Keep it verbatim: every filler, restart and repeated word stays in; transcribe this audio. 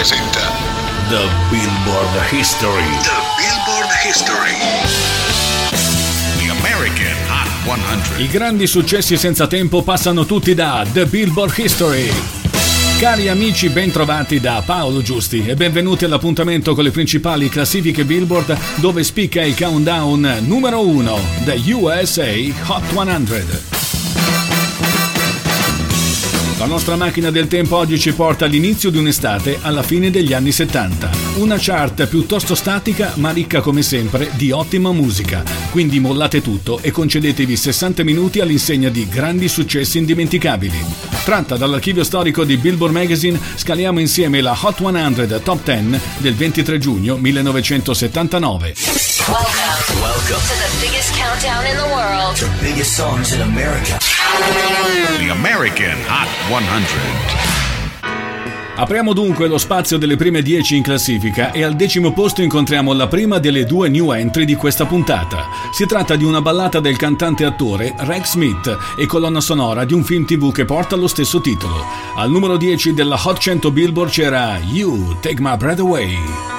presenta The Billboard History. The Billboard History. The American Hot cento. I grandi successi senza tempo passano tutti da The Billboard History. Cari amici, ben trovati da Paolo Giusti e benvenuti all'appuntamento con le principali classifiche Billboard, dove spicca il countdown numero uno, The U S A Hot cento. La nostra macchina del tempo oggi ci porta all'inizio di un'estate alla fine degli anni settanta. Una chart piuttosto statica ma ricca come sempre di ottima musica. Quindi mollate tutto e concedetevi sessanta minuti all'insegna di grandi successi indimenticabili. Tratta dall'archivio storico di Billboard Magazine, scaliamo insieme la Hot cento Top dieci del ventitré giugno millenovecentosettantanove. Welcome. Welcome to the biggest countdown in the world. The biggest songs in America. The American Hot cento. Apriamo dunque lo spazio delle prime dieci in classifica e al decimo posto incontriamo la prima delle due new entry di questa puntata. Si tratta di una ballata del cantante e attore Rex Smith e colonna sonora di un film tivù che porta lo stesso titolo. Al numero dieci della Hot cento Billboard c'era You Take My Breath Away.